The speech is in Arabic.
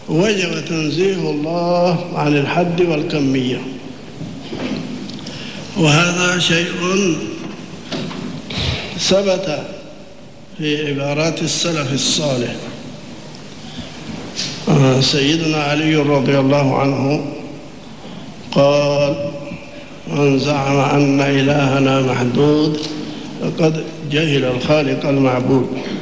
وجب تنزيه الله عن الحد والكمية، وهذا شيء ثبت في عبارات السلف الصالح. سيدنا علي رضي الله عنه قال: من زعم أن إلهنا محدود فقد جهل الخالق المعبود.